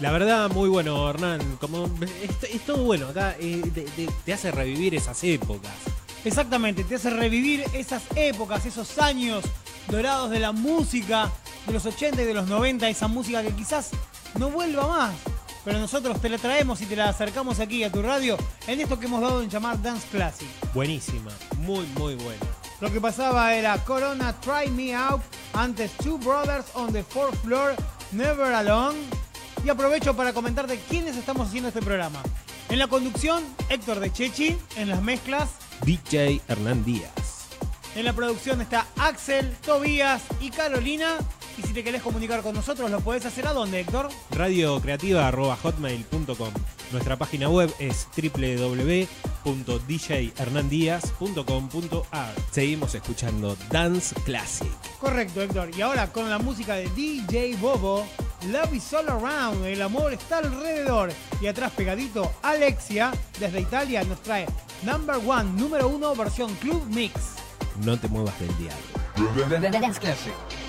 La verdad, muy bueno, Hernán. Como es todo bueno acá, te hace revivir esas épocas. Exactamente, te hace revivir esas épocas, esos años dorados de la música de los 80 y de los 90, esa música que quizás no vuelva más, pero nosotros te la traemos y te la acercamos aquí a tu radio en esto que hemos dado en llamar Dance Classic. Buenísima, muy buena. Lo que pasaba era Corona, Try Me Out, antes Two Brothers on the Fourth Floor, Never Alone. Y aprovecho para comentarte quiénes estamos haciendo este programa. En la conducción, Héctor de Chechi. En las mezclas, DJ Hernán Díaz. en la producción está Axel, Tobías y Carolina. Y si te querés comunicar con nosotros, lo podés hacer ¿a dónde, Héctor? Radiocreativa@hotmail.com. Nuestra página web es www.djhernandiaz.com.ar. Seguimos escuchando Dance Classic. Correcto, Héctor. Y ahora con la música de DJ Bobo, Love is all around, el amor está alrededor. Y atrás pegadito, Alexia, desde Italia, nos trae Number One, número 1, versión Club Mix. No te muevas del diablo. Dance Classic.